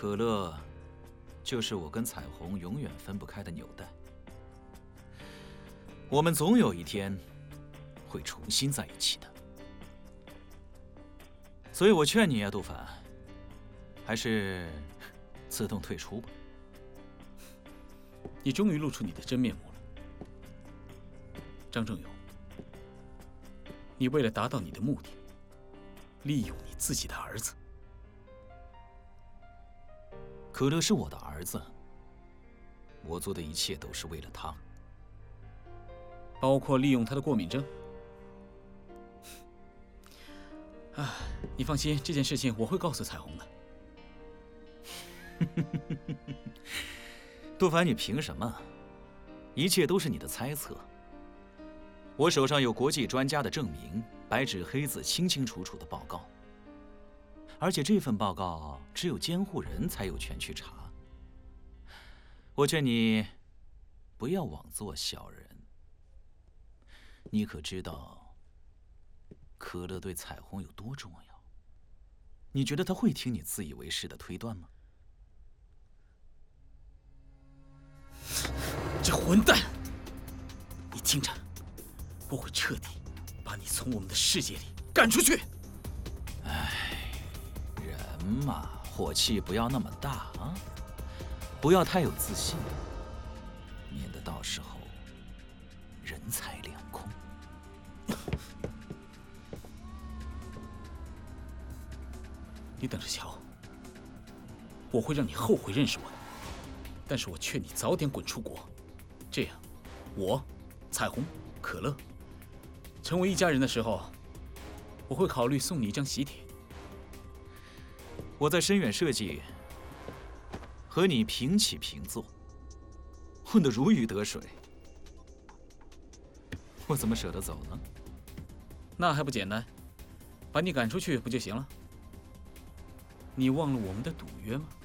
可乐，就是我跟彩虹永远分不开的纽带。我们总有一天会重新在一起的。所以我劝你呀，杜凡，还是自动退出吧。 你终于露出你的真面目了，张正勇。你为了达到你的目的，利用你自己的儿子。 可乐是我的儿子，我做的一切都是为了他， 包括利用他的过敏症。啊，你放心，这件事情我会告诉彩虹的。 杜凡，你凭什么？一切都是你的猜测。我手上有国际专家的证明，白纸黑字、清清楚楚的报告。而且这份报告只有监护人才有权去查。我劝你不要枉做小人。你可知道可乐对彩虹有多重要？你觉得他会听你自以为是的推断吗？ 这混蛋！你听着，我会彻底把你从我们的世界里赶出去。 唉，人嘛，火气不要那么大啊，不要太有自信，免得到时候人财两空。 你等着瞧，我会让你后悔认识我的。但是我劝你早点滚出国，这样，我、彩虹、可乐成为一家人的时候，我会考虑送你一张喜帖。 我在深远设计和你平起平坐，混得如鱼得水，我怎么舍得走呢？ 那还不简单，把你赶出去不就行了？你忘了我们的赌约吗？